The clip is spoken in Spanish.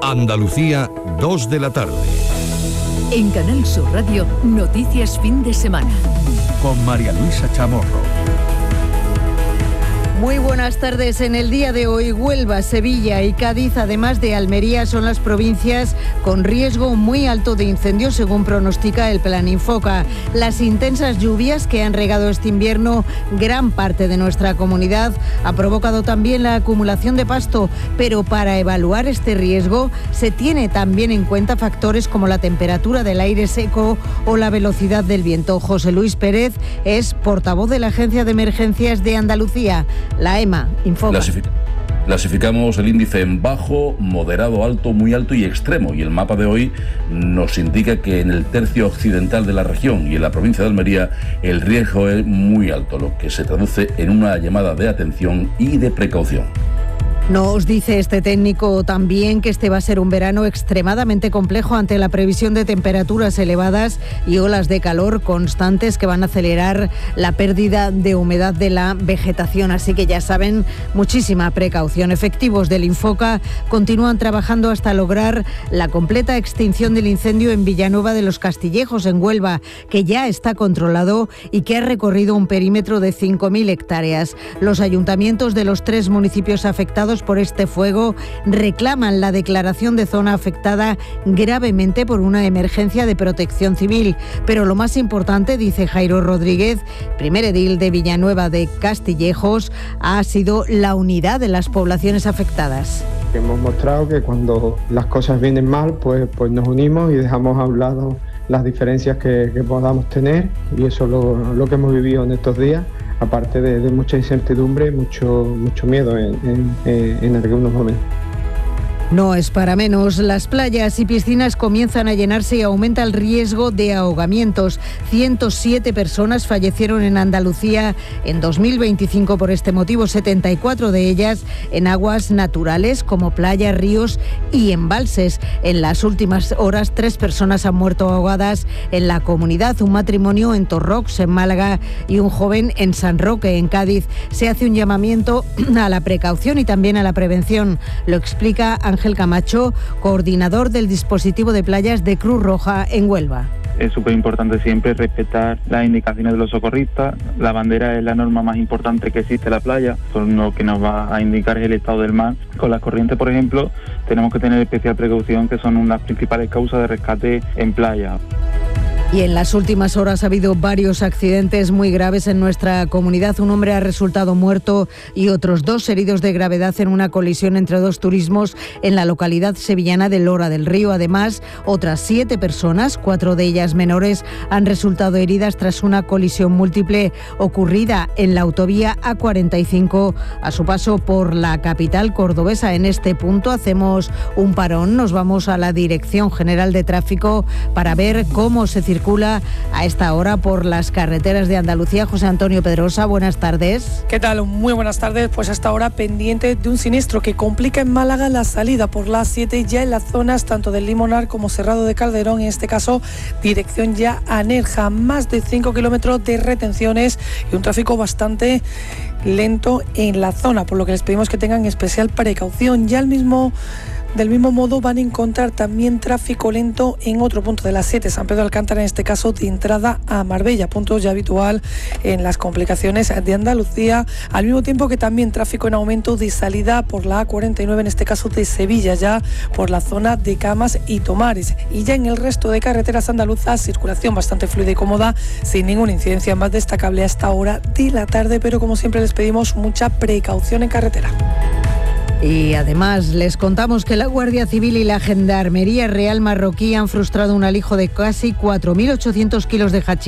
Andalucía, 2 de la tarde. En Canal Sur Radio, Noticias Fin de Semana. Con María Luisa Chamorro. Muy buenas tardes. En el día de hoy, Huelva, Sevilla y Cádiz, además de Almería, son las provincias con riesgo muy alto de incendios, según pronostica el Plan Infoca. Las intensas lluvias que han regado este invierno gran parte de nuestra comunidad ha provocado también la acumulación de pasto, pero para evaluar este riesgo se tiene también en cuenta factores como la temperatura del aire seco o la velocidad del viento. José Luis Pérez es portavoz de la Agencia de Emergencias de Andalucía. La EMA informa. Clasificamos el índice en bajo, moderado, alto, muy alto y extremo. Y el mapa de hoy nos indica que en el tercio occidental de la región y en la provincia de Almería el riesgo es muy alto, lo que se traduce en una llamada de atención y de precaución. Nos dice este técnico también que este va a ser un verano extremadamente complejo ante la previsión de temperaturas elevadas y olas de calor constantes que van a acelerar la pérdida de humedad de la vegetación. Así que ya saben, muchísima precaución. Efectivos del Infoca continúan trabajando hasta lograr la completa extinción del incendio en Villanueva de los Castillejos, en Huelva, que ya está controlado y que ha recorrido un perímetro de 5.000 hectáreas. Los ayuntamientos de los 3 municipios afectados por este fuego reclaman la declaración de zona afectada gravemente por una emergencia de protección civil. Pero lo más importante, dice Jairo Rodríguez, primer edil de Villanueva de Castillejos, ha sido la unidad de las poblaciones afectadas. Hemos mostrado que cuando las cosas vienen mal, pues nos unimos y dejamos a un lado las diferencias que podamos tener, y eso es lo que hemos vivido en estos días. Aparte de mucha incertidumbre, mucho miedo en algunos momentos. No es para menos. Las playas y piscinas comienzan a llenarse y aumenta el riesgo de ahogamientos. 107 personas fallecieron en Andalucía en 2025 por este motivo, 74 de ellas en aguas naturales como playas, ríos y embalses. En las últimas horas, 3 personas han muerto ahogadas en la comunidad, un matrimonio en Torrox, en Málaga, y un joven en San Roque, en Cádiz. Se hace un llamamiento a la precaución y también a la prevención. Lo explica Ángel Camacho, coordinador del dispositivo de playas de Cruz Roja en Huelva. Es súper importante siempre respetar las indicaciones de los socorristas. La bandera es la norma más importante que existe en la playa, lo que nos va a indicar es el estado del mar. Con las corrientes, por ejemplo, tenemos que tener especial precaución, que son las principales causas de rescate en playa. Y en las últimas horas ha habido varios accidentes muy graves en nuestra comunidad. Un hombre ha resultado muerto y otros 2 heridos de gravedad en una colisión entre 2 turismos en la localidad sevillana de Lora del Río. Además, otras 7 personas, 4 de ellas menores, han resultado heridas tras una colisión múltiple ocurrida en la autovía A45 a su paso por la capital cordobesa. En este punto hacemos un parón, nos vamos a la Dirección General de Tráfico para ver cómo se circula a esta hora por las carreteras de Andalucía. José Antonio Pedrosa, buenas tardes. ¿Qué tal? Muy buenas tardes. Pues hasta ahora pendiente de un siniestro que complica en Málaga la salida por la A7 ya en las zonas tanto del Limonar como Cerrado de Calderón, en este caso dirección ya a Nerja. Más de 5 kilómetros de retenciones y un tráfico bastante lento en la zona, por lo que les pedimos que tengan especial precaución. Del mismo modo van a encontrar también tráfico lento en otro punto de la 7, San Pedro Alcántara, en este caso de entrada a Marbella, punto ya habitual en las complicaciones de Andalucía, al mismo tiempo que también tráfico en aumento de salida por la A49, en este caso de Sevilla, ya por la zona de Camas y Tomares. Y ya en el resto de carreteras andaluzas, circulación bastante fluida y cómoda, sin ninguna incidencia más destacable a esta hora de la tarde, pero como siempre les pedimos mucha precaución en carretera. Y además les contamos que la Guardia Civil y la Gendarmería Real marroquí han frustrado un alijo de casi 4.800 kilos de hachís